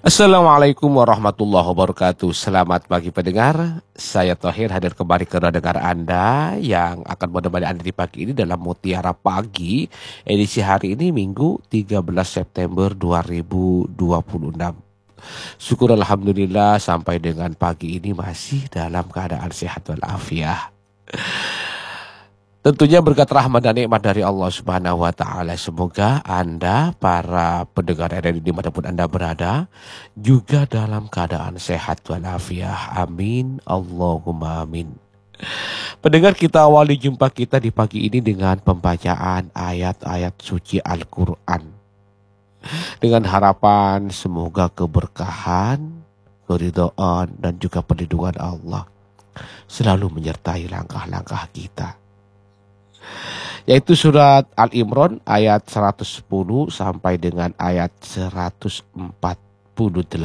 Assalamualaikum warahmatullahi wabarakatuh. Selamat pagi pendengar. Saya Thohir hadir kembali ke dengar Anda yang akan menemani Anda di pagi ini dalam Mutiara Pagi edisi hari ini Minggu 13 September 2026. Syukur alhamdulillah sampai dengan pagi ini masih dalam keadaan sehat walafiat. Tentunya berkat rahmat dan nikmat dari Allah Subhanahu wa taala. Semoga Anda para pendengar RRI dimanapun Anda berada juga dalam keadaan sehat walafiat. Amin. Allahumma amin. Pendengar, kita awali jumpa kita di pagi ini dengan pembacaan ayat-ayat suci Al-Qur'an. Dengan harapan semoga keberkahan, keridhaan dan juga perlindungan Allah selalu menyertai langkah-langkah kita. Yaitu surat Al-Imran ayat 110 sampai dengan ayat 148.